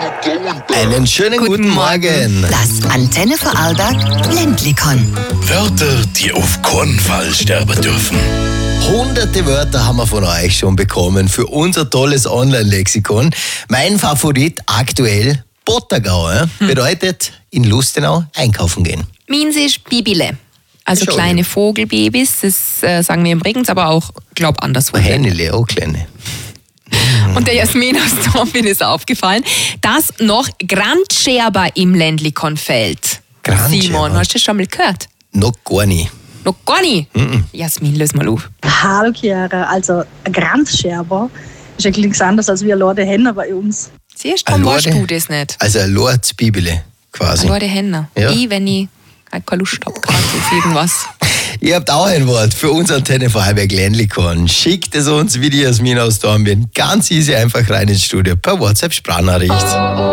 Einen schönen guten Morgen. Das Antenne Vorarlberg Ländlikon. Wörter, die auf keinen Fall sterben dürfen. Hunderte Wörter haben wir von euch schon bekommen für unser tolles Online-Lexikon. Mein Favorit aktuell Bottergau. Bedeutet in Lustenau einkaufen gehen. Meins ist Bibile. Also Schau, kleine Vogelbabys, das sagen wir im Bregenz, aber auch, glaub anderswo. Hähnele, auch kleine. Und der Jasmin aus Dornbirn ist aufgefallen, dass noch Grandscherber im Ländlikon fällt. Grandscherber? Simon, hast du das schon mal gehört? Noch gar nicht. Noch gar nicht? Jasmin, löse mal auf. Hallo Chiara, also ein Grandscherber ist eigentlich nichts anderes als wie ein Lorde Henner bei uns. Siehst du, warum weißt du das nicht? Also ein Lordsbibele quasi. Ein Lorde Henner. Ja. Ich, wenn ich keine Lust habe, gerade auf irgendwas. Ihr habt auch ein Wort für uns Antenne Vorarlberg Ländlikon. Schickt es uns wie die Jasmin aus Dornbirn. Ganz easy einfach rein ins Studio per WhatsApp-Sprachnachricht.